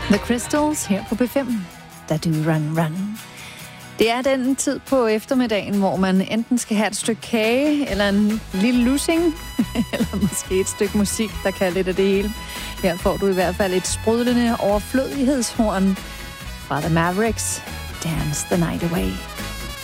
The Crystals her på B5. Da du run. Det er den tid på eftermiddagen, hvor man enten skal have et stykke kage, eller en lille lussing, eller måske et stykke musik, der kan lidt af det hele. Her får du i hvert fald et sprudlende overflødighedshorn fra The Mavericks. Dance the Night Away.